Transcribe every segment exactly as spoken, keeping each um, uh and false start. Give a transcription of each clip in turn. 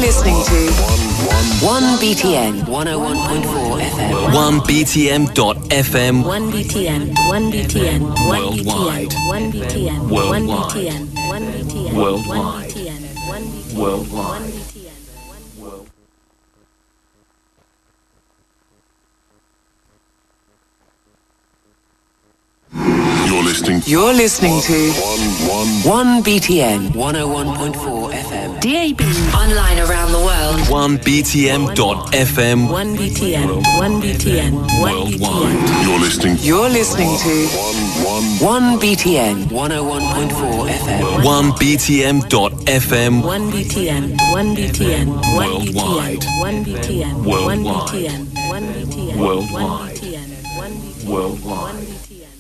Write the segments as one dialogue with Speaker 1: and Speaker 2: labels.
Speaker 1: listening to one B T N one oh one point four F M.
Speaker 2: one B T M dot F M.
Speaker 1: one B T N, one B T N,
Speaker 2: Worldwide.
Speaker 1: one B T N,
Speaker 2: Worldwide.
Speaker 1: one B T N, one B T N,
Speaker 2: Worldwide.
Speaker 1: one B T N, one B T N,
Speaker 2: Worldwide.
Speaker 1: one B T N.
Speaker 3: You're listening.
Speaker 1: You're listening to
Speaker 3: One, one.
Speaker 1: one B T N one oh one point four F M. D A B. Online around the world.
Speaker 2: one B T M dot F M.
Speaker 1: one B T N, one B T N, one B T N.
Speaker 2: Worldwide.
Speaker 3: You're listening.
Speaker 1: You're listening to
Speaker 3: One, one.
Speaker 1: one B T N one oh one point four F M.
Speaker 2: one B T M dot F M.
Speaker 1: one B T N, one B T N, one B T N,
Speaker 2: Worldwide.
Speaker 1: one B T N, one B T N,
Speaker 2: Worldwide.
Speaker 1: one B T N,
Speaker 2: Worldwide.
Speaker 1: one B T N, one B T N,
Speaker 2: Worldwide.
Speaker 1: one B T N.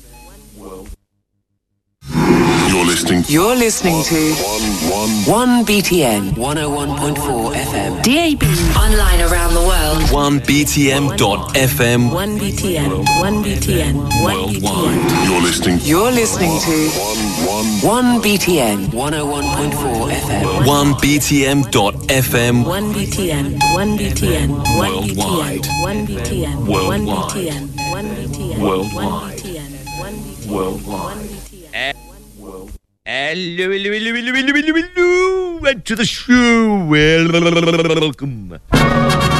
Speaker 3: You're listening.
Speaker 1: You're listening to
Speaker 3: One, one.
Speaker 1: one B T N one oh one point four F M. D A B. Online around the world.
Speaker 2: one B T M dot F M.
Speaker 1: one B T N, one B T N, one B T N.
Speaker 2: Worldwide.
Speaker 3: You're listening.
Speaker 1: You're listening to
Speaker 3: One, one.
Speaker 1: one B T N one oh one point four F M.
Speaker 2: one B T M dot F M.
Speaker 1: one B T N, one B T N, one B T N,
Speaker 2: Worldwide.
Speaker 1: one B T N, one B T N, one B T N,
Speaker 2: Worldwide.
Speaker 1: one B T N, one B T N,
Speaker 2: Worldwide.
Speaker 1: one B T N.
Speaker 4: Hello, hello, hello, hello, hello, hello, hello, and to the show. Welcome.